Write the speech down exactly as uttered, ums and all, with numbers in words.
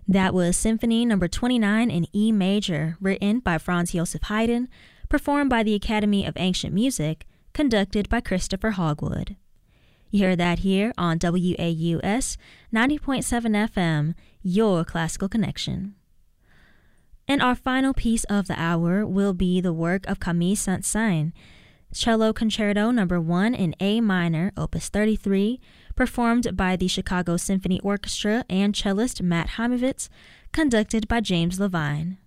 That was Symphony Number twenty-nine in E major, written by Franz Joseph Haydn, performed by the Academy of Ancient Music, conducted by Christopher Hogwood. You heard that here on W A U S ninety point seven F M, your classical connection. And our final piece of the hour will be the work of Camille Saint-Saëns, Cello Concerto Number one in A minor, Opus thirty-three, performed by the Chicago Symphony Orchestra and cellist Matt Heimovitz, conducted by James Levine.